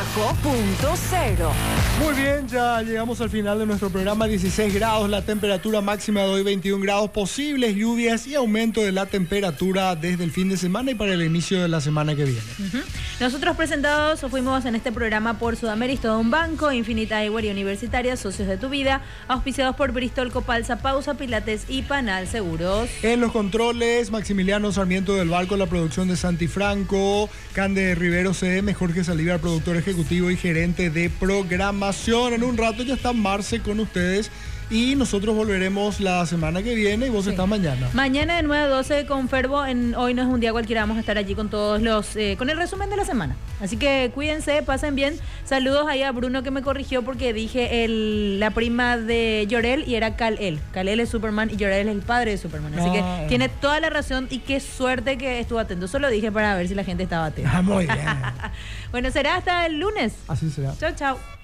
Bajo.0. Muy bien, ya llegamos al final de nuestro programa. 16 grados, la temperatura máxima de hoy 21 grados, posibles lluvias y aumento de la temperatura desde el fin de semana y para el inicio de la semana que viene. Nosotros presentados fuimos en este programa por Sudamérica, un banco, Infinita Eyewear y Universitaria, socios de tu vida, auspiciados por Bristol, Copalsa, Pausa, Pilates y Panal Seguros. En los controles, Maximiliano Sarmiento del Barco, la producción de Santi Franco, Cande Rivero CM, Jorge Salivar, productor ejecutivo y gerente de programación. En un rato ya está Marce con ustedes y nosotros volveremos la semana que viene y vos estás mañana. Mañana de 9 a 12 con Ferbo. Hoy no es un día cualquiera, vamos a estar allí con todos con el resumen de la semana. Así que cuídense, pasen bien. Saludos ahí a Bruno que me corrigió porque dije la prima de Llorel y era Kal-El. Kal-El es Superman y Llorel es el padre de Superman. Así que tiene toda la razón y qué suerte que estuvo atento. Solo dije para ver si la gente estaba atenta. Muy bien. Bueno, será hasta el lunes. Así será. Chao, chao.